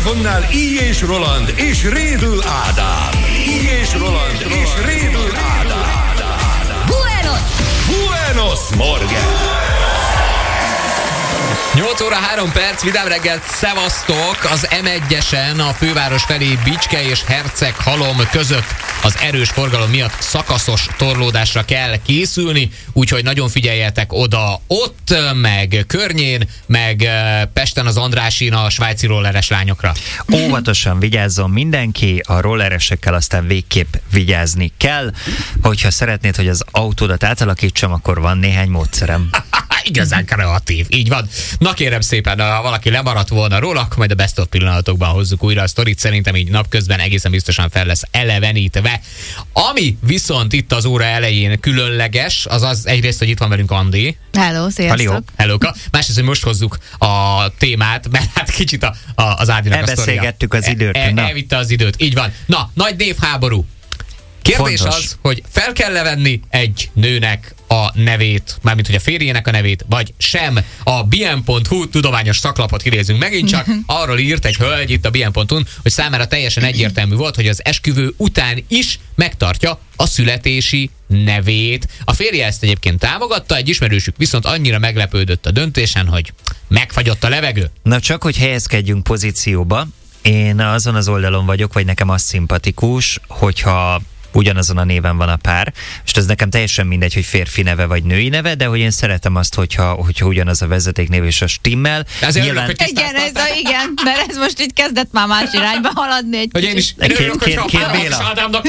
mikrofonnál Így és Roland és Rédl Ádám. Így és Roland és Rédl Ádám. Buenos Morgen! 8 óra 3 perc, vidám reggelt, szevasztok! Az M1-esen a főváros felé Bicske és Herceghalom között az erős forgalom miatt szakaszos torlódásra kell készülni, úgyhogy nagyon figyeljetek oda ott, meg környén, meg Pesten az Andrásin a svájci rolleres lányokra. Óvatosan vigyázzon mindenki, a rolleresekkel aztán végképp vigyázni kell. Hogyha szeretnéd, hogy az autódat átalakítsam, akkor van néhány módszerem. Igazán kreatív, így van. Na kérem szépen, ha valaki lemaradt volna róla, akkor majd a best of pillanatokban hozzuk újra a sztorit. Szerintem így napközben egészen biztosan fel lesz elevenítve. Ami viszont itt az óra elején különleges, az egyrészt, hogy itt van velünk Andi. Hello, sziasztok. Hellóka. Másrészt, hogy most hozzuk a témát, mert hát kicsit az Ádinak a sztoria. Elbeszélgettük az időt. Elvitte az időt, így van. Na, nagy névháború. Kérdés fontos. Az, hogy fel kell levenni egy nőnek a nevét, mármint hogy a férjének a nevét, vagy sem. A bien.hu tudományos szaklapot idézünk megint csak. Arról írt egy hölgy itt a bien.hu-n, hogy számára teljesen egyértelmű volt, hogy az esküvő után is megtartja a születési nevét. A férje ezt egyébként támogatta, egy ismerősük viszont annyira meglepődött a döntésen, hogy megfagyott a levegő. Na csak, hogy helyezkedjünk pozícióba. Én azon az oldalon vagyok, vagy nekem az szimpatikus, hogyha ugyanazon a néven van a pár. És ez nekem teljesen mindegy, hogy férfi neve vagy női neve, de hogy én szeretem azt, hogyha ugyanaz a vezetéknév és a stimmel. Nyilván... Igen, igen, mert ez most így kezdett már más irányba haladni egy hogy én is örülök, hogyha a Ádámnak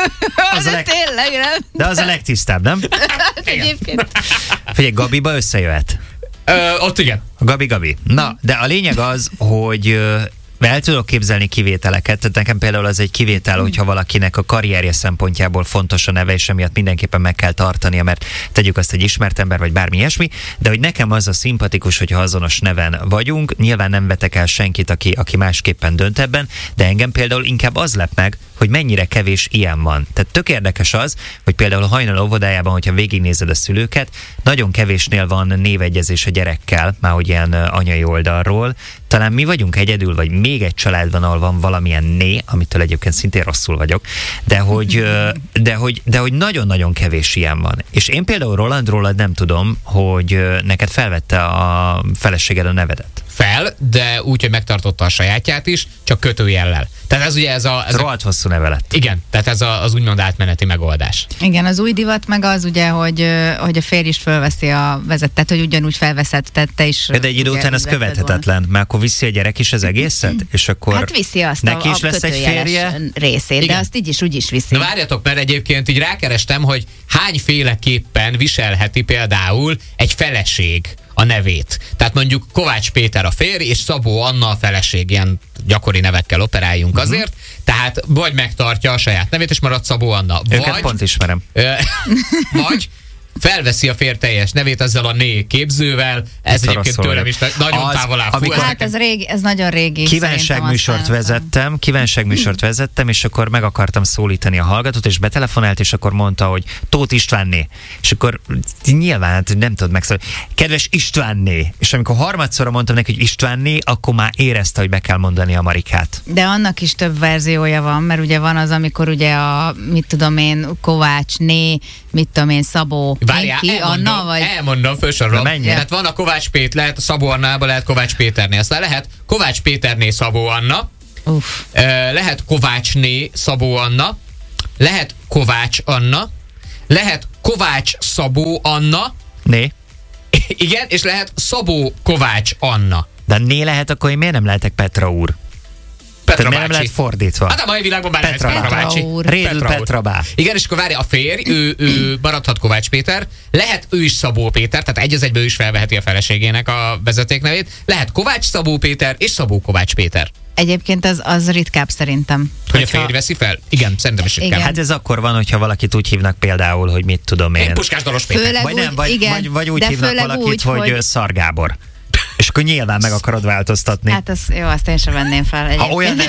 tényleg, nem? De az a legtisztább, nem? Egyébként. Figyelj, Gabiba összejöhet. Ott igen. Gabi. Na, de a lényeg az, hogy el tudok képzelni kivételeket, tehát nekem például az egy kivétel, hogyha valakinek a karrierje szempontjából fontos a neve, és emiatt mindenképpen meg kell tartania, mert tegyük azt egy ismert ember, vagy bármi ilyesmi, de hogy nekem az a szimpatikus, hogyha azonos neven vagyunk, nyilván nem vetek el senkit, aki másképpen dönt ebben, de engem például inkább az lep meg, hogy mennyire kevés ilyen van. Tehát tök érdekes az, hogy például a Hajnal óvodájában, hogyha végignézed a szülőket, nagyon kevésnél van névegyezés a gyerekkel, már hogy ilyen anyai oldalról. Talán mi vagyunk egyedül, vagy még egy családban, ahol van valamilyen né, amitől egyébként szintén rosszul vagyok, de hogy nagyon-nagyon kevés ilyen van. És én például rólad nem tudom, hogy neked felvette a feleséged a nevedet. Fel, de úgy, hogy megtartotta a sajátját is, csak kötőjellel. Tehát ez ugye ez rohadt hosszú neve lett. Igen, tehát ez az úgymond átmeneti megoldás. Igen, az új divat meg az ugye, hogy a férj is fölveszi a vezetet, hogy ugyanúgy felveszed, tehát te is. De egy idő után ez követhetetlen, mert akkor viszi a gyerek is az egészet, és akkor hát viszi azt neki is lesz egy férje részét, igen. De azt így is úgy is viszi. Na várjatok, mert egyébként így rákerestem, hogy hányféleképpen viselheti például egy feleség a nevét. Tehát mondjuk Kovács Péter a férj, és Szabó Anna a feleség, ilyen gyakori nevekkel operáljunk azért, tehát vagy megtartja a saját nevét, és marad Szabó Anna. Őket pont ismerem. Vagy felveszi a férj teljes nevét ezzel a né képzővel, ez egyébként tőlem is nagyon távol áll. Hát ez régi, ez nagyon régi. Kívánságműsort vezettem, és akkor meg akartam szólítani a hallgatót, és betelefonált, és akkor mondta, hogy Tóth Istvánné. És akkor nyilván nem tudod megszólítani. Kedves Istvánné. És amikor harmadszorra mondtam neki, hogy Istvánné, akkor már érezte, hogy be kell mondani a Marikát. De annak is több verziója van, mert ugye van az, amikor ugye a, mit tudom én, Kovácsné, mit tudom én, Szabó. Várjál, elmondom, fősorolom. Tehát van a Kovács Péter, lehet a Szabó Annában, lehet Kovács Péterné. Aztán lehet Kovács Péterné Szabó Anna, lehet Kovácsné Szabó Anna, lehet Kovács Anna, lehet Kovács Szabó Anna. Né. Igen, és lehet Szabó Kovács Anna. De né lehet, akkor én miért nem lehetek Petra úr? Petra nem lehet fordítva. Hát a mai világban már Petra bácsi. Petra bá. Igen, és akkor várja, a férj, ő maradhat Kovács Péter, lehet ő is Szabó Péter, tehát egy az egyből is felveheti a feleségének a vezetéknevét, lehet Kovács Szabó Péter és Szabó Kovács Péter. Egyébként az ritkább szerintem. Hogy a férj veszi fel? Igen, szerintem is ritkább. Hát ez akkor van, hogyha valakit úgy hívnak például, hogy mit tudom én. Puskás Dalos Péter. Főleg vagy nem, vagy úgy hívnak valakit, úgy, hogy Szar Gábor. És akkor nyilván meg akarod változtatni. Hát az, jó, azt én sem venném fel. Egyébként. Ha olyan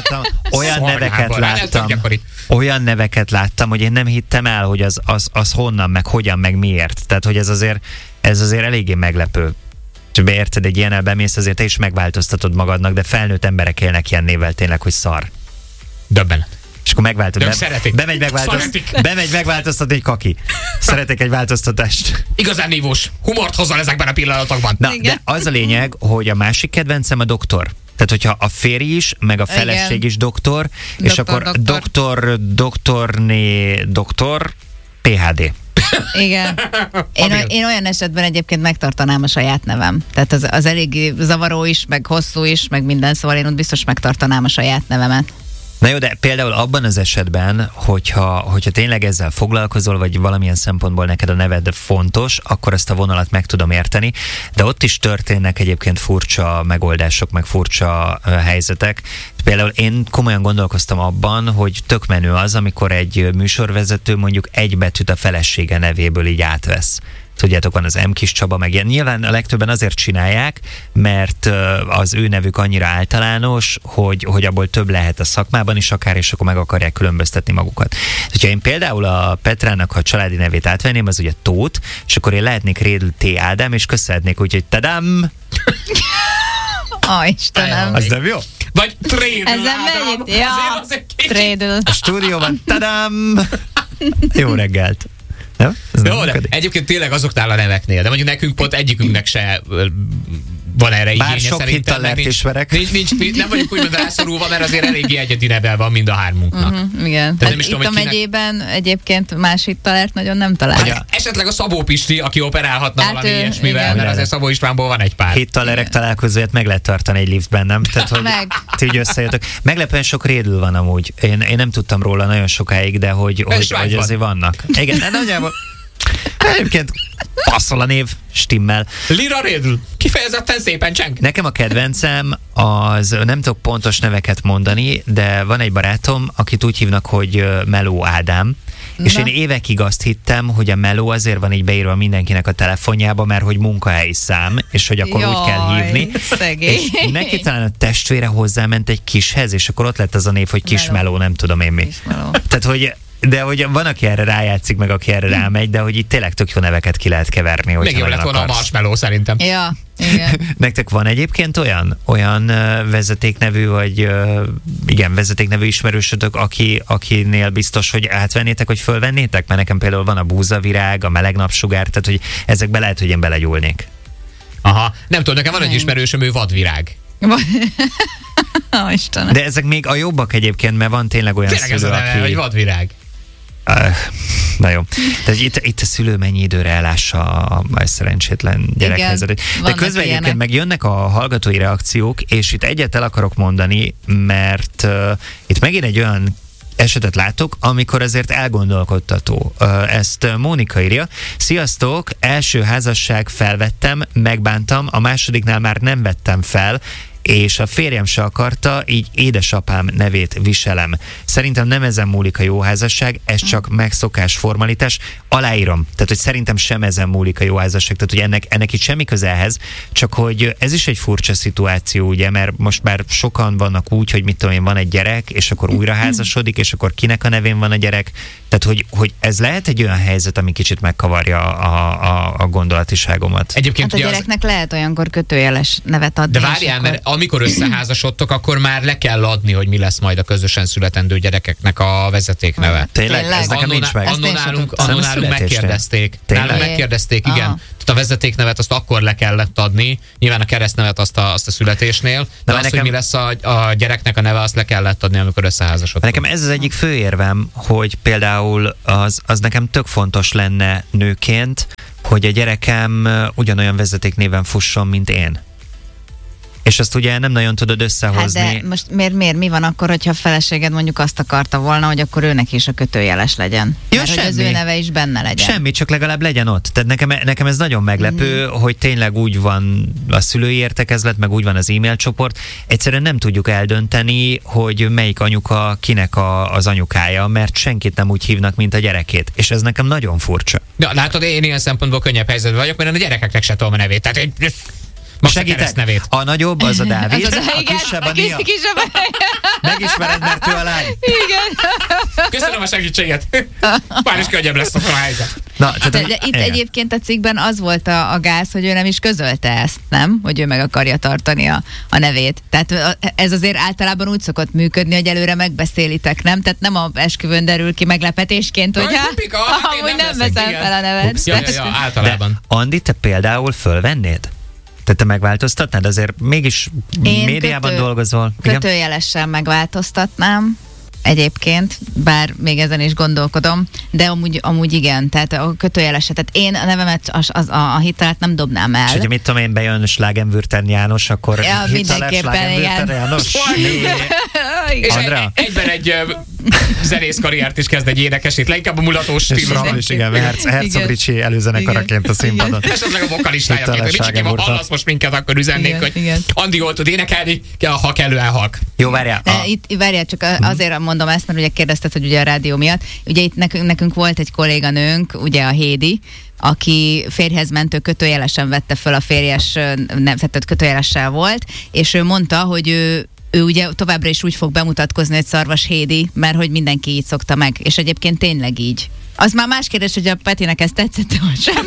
neveket láttam, hogy én nem hittem el, hogy az honnan, meg hogyan, meg miért. Tehát, hogy ez azért eléggé meglepő. Érted, egy ilyennel bemész, azért te is megváltoztatod magadnak, de felnőtt emberek élnek ilyen névvel tényleg, hogy szar. Döbbenet. És akkor megváltoz. Szeretik. Bemegy megváltoztatni egy kaki. Szeretek egy változtatást. Igazán nívós. Humort hozol ezekben a pillanatokban. Na, de az a lényeg, hogy a másik kedvencem a doktor. Tehát, hogyha a férj is, meg a feleség is doktor, és akkor doktor, PhD. Igen. Én olyan esetben egyébként megtartanám a saját nevem. Tehát az elég zavaró is, meg hosszú is, meg minden, szóval én ott biztos megtartanám a saját nevemet. Na jó, de például abban az esetben, hogyha tényleg ezzel foglalkozol, vagy valamilyen szempontból neked a neved fontos, akkor ezt a vonalat meg tudom érteni, de ott is történnek egyébként furcsa megoldások, meg furcsa helyzetek. Például én komolyan gondolkoztam abban, hogy tök menő az, amikor egy műsorvezető mondjuk egy betűt a felesége nevéből így átvesz. Tudjátok, van az M. Kis Csaba, meg ilyen. Nyilván a legtöbben azért csinálják, mert az ő nevük annyira általános, hogy abból több lehet a szakmában is akár, és akkor meg akarják különböztetni magukat. Ha én például a Petrának a családi nevét átvenném, az ugye Tóth, és akkor én lehetnék Rédl T. Ádám, és köszönhetnék úgy, hogy tadám! Istenem! Az nem jó? Vagy Trédl Ezen Ádám! melyik? Ja, Trédl. A stúdióban, tadám! Jó reggelt! Jó, de egyébként tényleg azoknál a neveknél, de mondjuk nekünk pont egyikünknek se van erre igénye sok szerintem. Bár sok ismerek. Nem vagyunk úgymond rászorulva, mert azért eléggé egyedi nevel van mind a hármunknak. Igen. Tehát Hát itt a megyében egyébként más hittalert nagyon nem talál. Esetleg a Szabó Pisti, aki operálhatna valami ilyesmivel, igen. mert azért Szabó Istvánból van egy pár. Hittallerek találkozóját meg lehet tartani egy liftben, nem? Tehát, hogy ti így összejöttök. Meglepően sok Rédl van amúgy. Én nem tudtam róla nagyon sokáig, de hogy azért vannak. Igen, nagyjából. Egyébként passzol a név, stimmel. Lira Rédl, kifejezetten szépen cseng. Nekem a kedvencem az, nem tudok pontos neveket mondani, de van egy barátom, akit úgy hívnak, hogy Meló Ádám. És én évekig azt hittem, hogy a Meló azért van így beírva mindenkinek a telefonjába, mert hogy munkahelyi szám, és hogy akkor úgy kell hívni. Szegény. És neki talán a testvére hozzáment egy Kishez, és akkor ott lett az a név, hogy Kis Meló, nem tudom én mi. Tehát, hogy de hogy van, aki erre rájátszik, meg aki erre rámegy, de hogy itt tényleg tök jó neveket ki lehet keverni. Még jó lett volna a Marshmallow szerintem. Ja, igen. Nektek van egyébként olyan vezetéknevű, vagy igen, vezetéknevű ismerősötök, akinél biztos, hogy átvennétek, hogy fölvennétek? Mert nekem például van a búzavirág, a meleg napsugár, tehát hogy ezekbe lehet, hogy én belegyúlnék. Aha, nem tudom, nekem van egy ismerősöm, ő vadvirág. Istenem. De ezek még a jobbak egyébként, mert van tényleg olyan tényleg szülő, ez a neve, hogy vadvirág. Na jó. Tehát itt a szülő mennyi időre ellássa a szerencsétlen gyerekhelyzetet. De közben egyébként meg jönnek a hallgatói reakciók, és itt egyet el akarok mondani, mert itt megint egy olyan esetet látok, amikor azért elgondolkodtató. Ezt Mónika írja. Sziasztok, első házasság, felvettem, megbántam, a másodiknál már nem vettem fel, és a férjem se akarta, így édesapám nevét viselem. Szerintem nem ezen múlik a jó házasság, ez csak megszokás, formalitás. Aláírom. Tehát, hogy szerintem sem ezen múlik a jó házasság. Tehát, hogy ennek itt semmi közelhez, csak hogy ez is egy furcsa szituáció, ugye, mert most már sokan vannak úgy, hogy mit tudom én, van egy gyerek, és akkor újra házasodik, és akkor kinek a nevén van a gyerek. Tehát, hogy ez lehet egy olyan helyzet, ami kicsit megkavarja a gondolatiságomat. Egyébként hát a gyereknek lehet olyankor kötőjeles nevet adni. De várjál, mert amikor összeházasodtok, akkor már le kell adni, hogy mi lesz majd a közösen születendő gyerekeknek a vezetékneve. Tényleg? Ez nekem nincs meg. Annó nálunk megkérdezték. Nálunk megkérdezték, igen. Tehát a vezetéknevet azt akkor le kellett adni, nyilván a keresztnevet azt a születésnél, de azt, hogy mi lesz a gyereknek a neve, azt le kellett adni, amikor összeházasodtunk. Nekem ez az egyik fő érvem, hogy például az nekem tök fontos lenne nőként, hogy a gyerekem ugyanolyan vezetéknéven fusson, mint én. És azt ugye nem nagyon tudod összehozni. Hát de most miért? Mi van akkor, hogyha a feleséged mondjuk azt akarta volna, hogy akkor őnek is a kötőjeles legyen? Ja, mert hogy az ő neve is benne legyen. Semmi, csak legalább legyen ott. Tehát nekem ez nagyon meglepő, hogy tényleg úgy van a szülői értekezlet, meg úgy van az e-mail csoport. Egyszerűen nem tudjuk eldönteni, hogy melyik anyuka kinek az anyukája, mert senkit nem úgy hívnak, mint a gyerekét. És ez nekem nagyon furcsa. Ja, látod, én ilyen szempontból könnyebb helyzetben vagyok, mert a gyerekeknek se tudom a nevét. Tehát Most a keresztnevét. A nagyobb az a Dávid, a Igen, kisebb a Nia. kisebb. Megismered, mert ő a lány. Igen. Köszönöm a segítséget. Már is könnyebb lesz a helyzet. Na, De itt egyébként a cikkben az volt a gáz, hogy ő nem is közölte ezt, nem? Hogy ő meg akarja tartani a nevét. Tehát ez azért általában úgy szokott működni, hogy előre megbeszélitek, nem? Tehát nem a esküvőn derül ki meglepetésként, hogy amúgy nem veszel fel a nevet. Ja, általában. De, Andi, te például fölvennéd? Te megváltoztatnád? Azért mégis médiában dolgozol. Kötőjelesen megváltoztatnám. Egyébként, bár még ezen is gondolkodom, de amúgy igen, tehát a kötőjeleset, tehát én a nevemet, a hitelet nem dobnám el. És hogyha mit tudom én, bejön Slagenwürter János, akkor ja, hiteles Slagenwürter János? És egyben egy zenész karriert is kezd egy énekesét, leginkább a mulatós stílusban. És igen, Herzog Ricsi előzenekaraként a színpadon. Esetleg a vokalistájaként, hogy Ricsikém, ha hallasz most minket, akkor üzennék, hogy Andi jól tud énekelni, ha kellően halk. Jó, várjál. Itt várjál, csak azért mondom ezt, mert ugye kérdezted, hogy ugye a rádió miatt. Ugye itt nekünk volt egy kolléganőnk, ugye a Hédi, aki férjhez mentő kötőjelesen vette föl a férjes, tehát kötőjelessel volt, és ő mondta, hogy ő ugye továbbra is úgy fog bemutatkozni, hogy Szarvas Hédi, mert hogy mindenki így szokta meg, és egyébként tényleg így. Az már más kérdés, hogy a Petinek ez tetszett, vagy sem.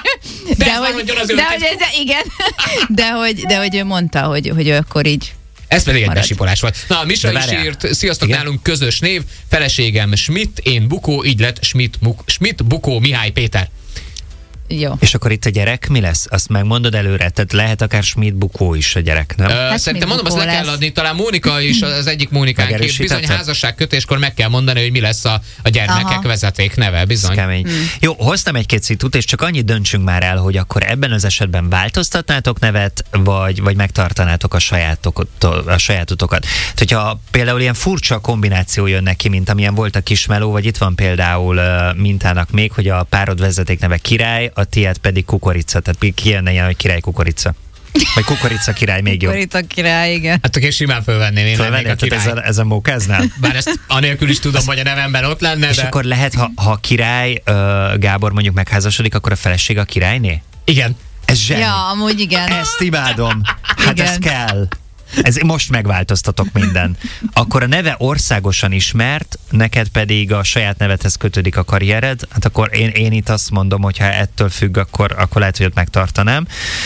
De hogy ő mondta, hogy ő akkor így. Ez pedig egy besipolás volt. Na, Misa is írt, sziasztok, igen? Nálunk közös név, feleségem Schmidt, én Bukó, így lett Schmidt, Bukó, Mihály Péter. Jó. És akkor itt a gyerek mi lesz? Azt megmondod előre? Tehát lehet akár Schmidt Bukó is a gyerek, nem? Szerintem mondom, azt le kell adni. Talán Mónika is, az egyik Mónikánk bizony házasságkötéskor meg kell mondani, hogy mi lesz a gyermekek vezeték neve, bizony. Jó, hoztam egy-két szitut, és csak annyit döntsünk már el, hogy akkor ebben az esetben változtatnátok nevet, vagy megtartanátok a sajátotokat. Tehát, hogyha például ilyen furcsa kombináció jön neki, mint amilyen volt a Kismeló, vagy itt van például mintának még, hogy a párod vezeték neve Király, a tiéd pedig Kukorica. Tehát ki jönne ilyen, hogy Király Kukorica. Vagy Kukorica Király még jobb. Kukorica Király, igen. Hát akkor simán fölvenném, én lennék a király. Ezen mókáznál? Bár ezt anélkül is tudom, hogy a nevemben ott lenne, és akkor lehet, ha Király Gábor mondjuk megházasodik, akkor a feleség a királyné? Igen. Ez zseni. Ja, amúgy igen. Ezt imádom. Hát igen. Ez kell. Most megváltoztatok minden. Akkor a neve országosan ismert, neked pedig a saját nevedhez kötődik a karriered, hát akkor én itt azt mondom, hogy ha ettől függ, akkor lehet, hogy ott megtartanám.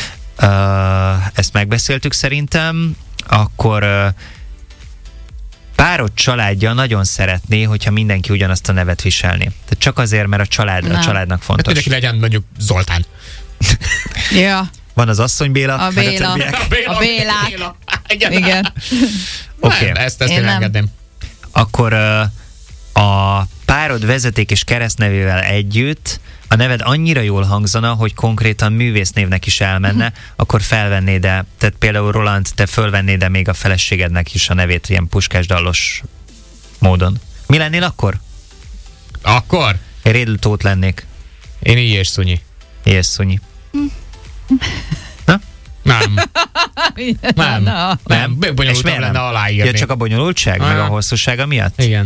Ezt megbeszéltük szerintem. Akkor párod családja nagyon szeretné, hogyha mindenki ugyanazt a nevet viselni. Tehát csak azért, mert a családnak fontos. Hát mindenki legyen mondjuk Zoltán. Ja. Van az asszony Béla, a Béla. A Bélák. Igen. Oké. Ezt én engedném. Akkor a párod vezeték és keresztnevével együtt a neved annyira jól hangzana, hogy konkrétan művésznévnek is elmenne, akkor felvennéd-e, tehát például Roland, te fölvennéd-e még a feleségednek is a nevét ilyen puskásdallos módon? Mi lennél akkor? Akkor? Én Rédl Tóth lennék. Én Ilyes Szunyi. Ilyes Szunyi. Na? Nem. Nem. Bonyolultabb lenne aláírni. Ja, csak a bonyolultság, meg a hosszúsága miatt? Igen.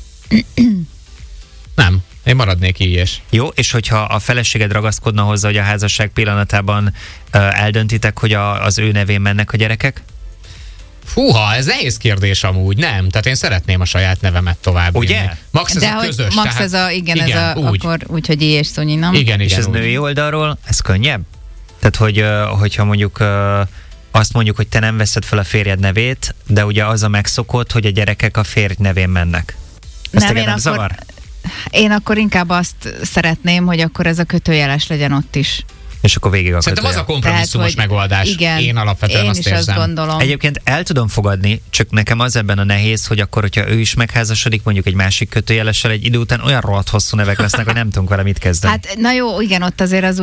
Nem. Én maradnék Ilyes. Jó, és hogyha a feleséged ragaszkodna hozzá, hogy a házasság pillanatában eldöntitek, hogy az ő nevén mennek a gyerekek? Fúha, ez nehéz kérdés amúgy, nem? Tehát én szeretném a saját nevemet tovább. Ugye? Max ez de a közös. Max ez a, igen, akkor úgyhogy Ilyes Szunyi, nem? Igen, és ez úgy. Női oldalról, ez könnyebb? Tehát, hogyha mondjuk azt mondjuk, hogy te nem veszed fel a férjed nevét, de ugye az a megszokott, hogy a gyerekek a férj nevén mennek. Ezt nem zavar? Én akkor inkább azt szeretném, hogy akkor ez a kötőjeles legyen ott is. És akkor végig a Szerintem az a kompromisszumos megoldás. Igen, én alapvetően azt érzem. Azt gondolom. Egyébként el tudom fogadni, csak nekem az ebben a nehéz, hogy akkor, hogyha ő is megházasodik, mondjuk egy másik kötőjelessel, egy idő után olyan rohadt hosszú nevek lesznek, hogy nem tudunk vele mit kezdeni. Hát na jó, igen, ott azért az